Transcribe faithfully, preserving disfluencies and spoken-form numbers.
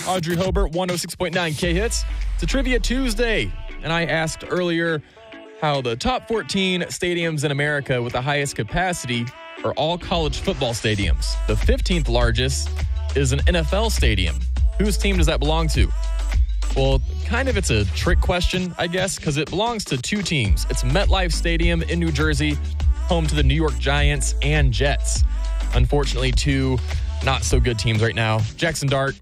Audrey Hobart, one oh six point nine K-Hits. It's a Trivia Tuesday, and I asked earlier how the top fourteen stadiums in America with the highest capacity are all college football stadiums. The fifteenth largest is an N F L stadium. Whose team does that belong to? Well, kind of it's a trick question, I guess, because it belongs to two teams. It's MetLife Stadium in New Jersey, home to the New York Giants and Jets. Unfortunately, two not so good teams right now. Jackson Dart,